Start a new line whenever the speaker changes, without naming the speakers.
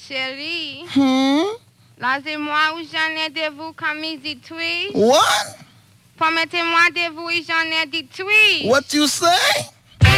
Chérie.
Laissez-moi où j'en ai de vous comme il dit oui.
What?
Permettez-moi de vous et j'en ai dit oui.
What you say?